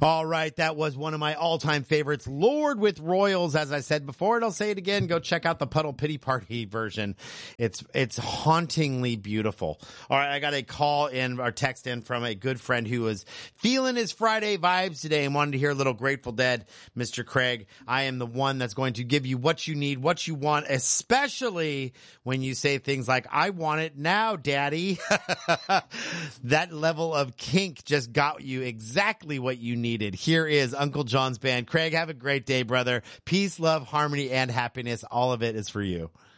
All right, that was one of my all-time favorites, Lord with Royals. As I said before, and I'll say it again, go check out the Puddle Pity Party version. It's hauntingly beautiful. All right, I got a call in or text in from a good friend who was feeling his Friday vibes today and wanted to hear a little Grateful Dead. Mr. Craig, I am the one that's going to give you what you need, what you want, especially when you say things like, I want it now, Daddy. That level of kink just got you exactly what you needed. Here is Uncle John's Band. Craig, have a great day, brother. Peace, love, harmony, and happiness. All of it is for you.